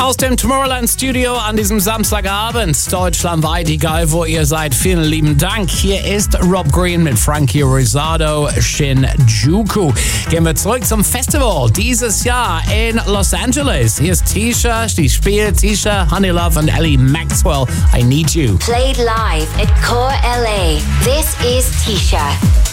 Aus dem Tomorrowland Studio an diesem Samstagabend, deutschlandweit, egal wo ihr seid, vielen lieben Dank. Hier ist Rob Green mit Frankie Rosado, Shinjuku. Gehen wir zurück zum Festival dieses Jahr in Los Angeles. Hier ist Tisha, die spielt Tisha, Honey Love und Ellie Maxwell, I Need You. Played live at Core LA. This is Tisha.